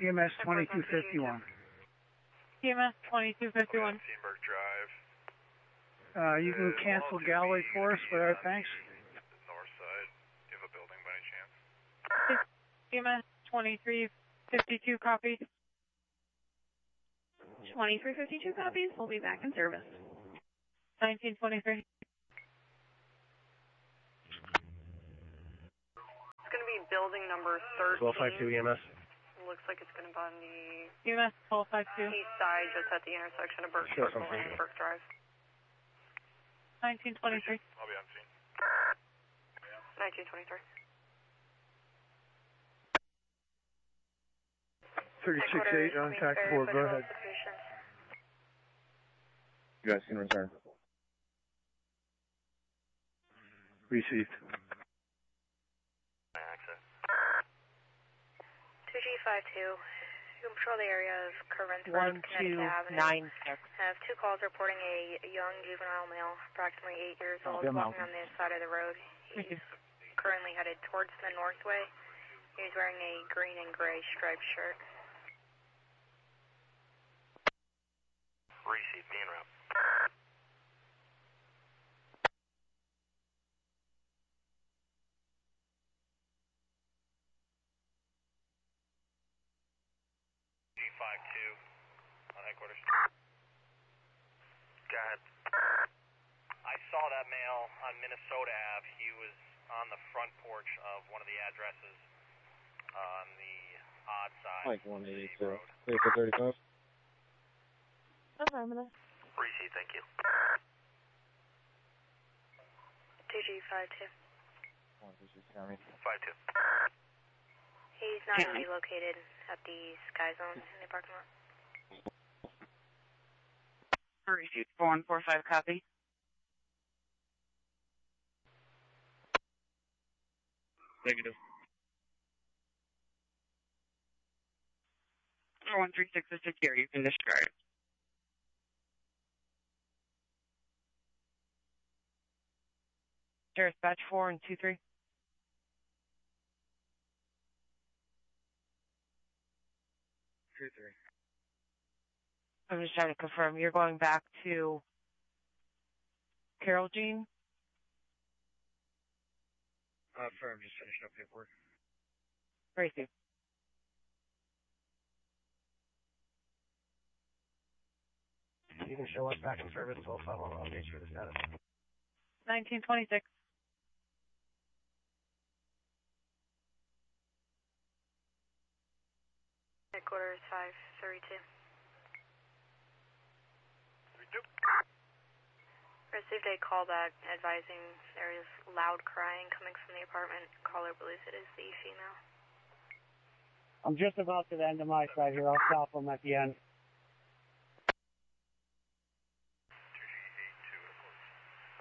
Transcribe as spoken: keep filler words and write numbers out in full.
E M S twenty-two fifty-one. E M S twenty-two fifty-one. Steenberg Drive. Uh, you can cancel Galway for us, but uh, thanks. North side. Do you have a building by any chance? E M S twenty-three fifty-two copy. twenty-three fifty-two copies. We'll be back in service. nineteen twenty-three. It's going to be building number thirteen. twelve fifty-two E M S. Looks like it's going to be on the E M S twelve fifty-two. east side, just at the intersection of Burke Sure, Circle something. and Burke Drive. nineteen twenty-three. I'll be on scene. nineteen twenty-three. thirty-six eight on tac four, go ahead. You guys can return. Received. Access. two G five two. You can patrol the area of Corinth One Road, two Connecticut Avenue. nine six. I have two calls reporting a young juvenile male, approximately eight years Oh, old, them walking out. on the side of the road. He's currently headed towards the northway. He's wearing a green and gray striped shirt. Receive, being route. G five two on headquarters. Go ahead. I saw that male on Minnesota Ave. He was on the front porch of one of the addresses on the odd side Like one of the eighty-two. road. thirty-four thirty-five. Affirmative. Receive, thank you. two G five two. five two. He's not going to be located at the Sky Zone in the parking lot. Receipt four one four five copy. Negative. four one three six is secure. You can discard. Dispatch four and two three. two three. I'm just trying to confirm. You're going back to Carol Jean? Uh, firm, just finishing up paperwork. Receive. You can show us back in service. We'll follow on updates for the status. nineteen twenty-six. Headquarters five thirty-two. thirty-two. Received a call back advising there is loud crying coming from the apartment. Caller believes it is the female. I'm just about to the end of my side here. I'll stop them at the end.